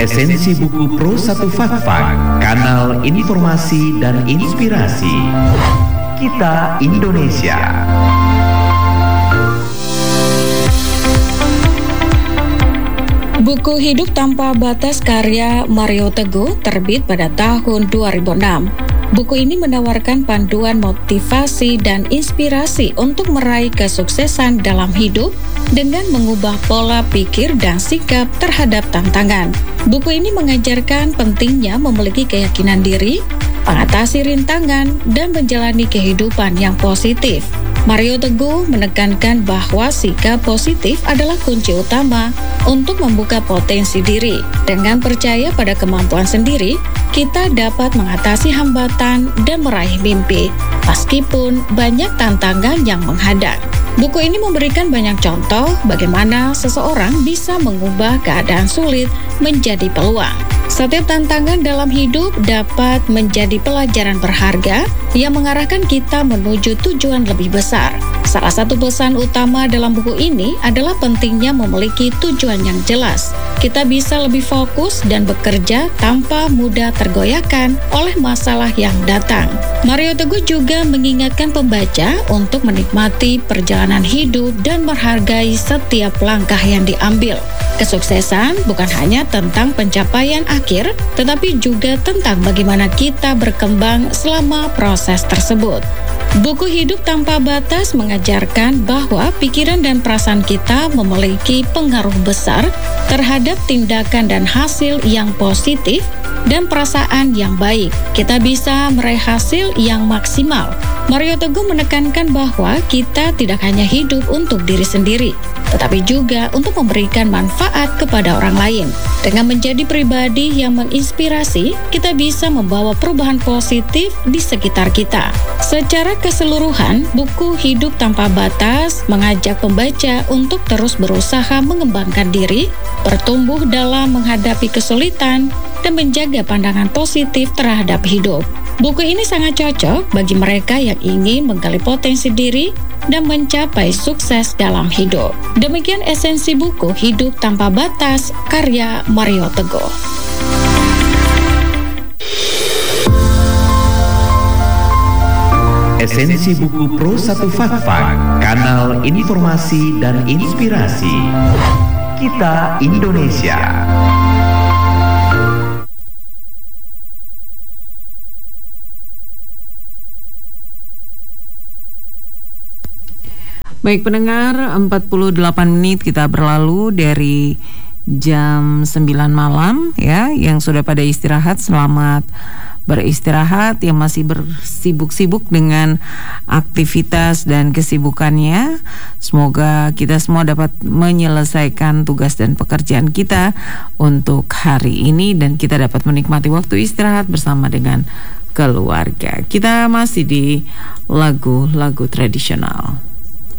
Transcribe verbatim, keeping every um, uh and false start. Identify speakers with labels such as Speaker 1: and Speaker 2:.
Speaker 1: Esensi buku Pro satu Fakfak, kanal informasi dan inspirasi. Kita Indonesia.
Speaker 2: Buku Hidup Tanpa Batas karya Mario Teguh terbit pada tahun dua ribu enam. Buku ini menawarkan panduan motivasi dan inspirasi untuk meraih kesuksesan dalam hidup dengan mengubah pola pikir dan sikap terhadap tantangan. Buku ini mengajarkan pentingnya memiliki keyakinan diri, mengatasi rintangan, dan menjalani kehidupan yang positif. Mario Teguh menekankan bahwa sikap positif adalah kunci utama untuk membuka potensi diri. Dengan percaya pada kemampuan sendiri, kita dapat mengatasi hambatan dan meraih mimpi, meskipun banyak tantangan yang menghadang. Buku ini memberikan banyak contoh bagaimana seseorang bisa mengubah keadaan sulit menjadi peluang. Setiap tantangan dalam hidup dapat menjadi pelajaran berharga yang mengarahkan kita menuju tujuan lebih besar. Salah satu pesan utama dalam buku ini adalah pentingnya memiliki tujuan yang jelas. Kita bisa lebih fokus dan bekerja tanpa mudah tergoyahkan oleh masalah yang datang. Mario Teguh juga mengingatkan pembaca untuk menikmati perjalanan hidup dan menghargai setiap langkah yang diambil. Kesuksesan bukan hanya tentang pencapaian akhir, tetapi juga tentang bagaimana kita berkembang selama proses tersebut. Buku Hidup Tanpa Batas mengajarkan bahwa pikiran dan perasaan kita memiliki pengaruh besar terhadap tindakan dan hasil yang positif dan perasaan yang baik. Kita bisa meraih hasil yang maksimal. Mario Teguh menekankan bahwa kita tidak hanya hidup untuk diri sendiri, tetapi juga untuk memberikan manfaat kepada orang lain. Dengan menjadi pribadi yang menginspirasi, kita bisa membawa perubahan positif di sekitar kita. Secara keseluruhan, buku Hidup Tanpa Batas mengajak pembaca untuk terus berusaha mengembangkan diri, bertumbuh dalam menghadapi kesulitan, dan menjaga pandangan positif terhadap hidup. Buku ini sangat cocok bagi mereka yang ingin menggali potensi diri dan mencapai sukses dalam hidup. Demikian esensi buku Hidup Tanpa Batas karya Mario Teguh.
Speaker 1: Esensi buku Pro satu Fakfak, kanal informasi dan inspirasi. Kita Indonesia.
Speaker 3: Baik pendengar, empat puluh delapan menit kita berlalu dari jam sembilan malam ya, yang sudah pada istirahat, selamat beristirahat. Yang masih bersibuk-sibuk dengan aktivitas dan kesibukannya, semoga kita semua dapat menyelesaikan tugas dan pekerjaan kita untuk hari ini dan kita dapat menikmati waktu istirahat bersama dengan keluarga. Kita masih di lagu-lagu tradisional.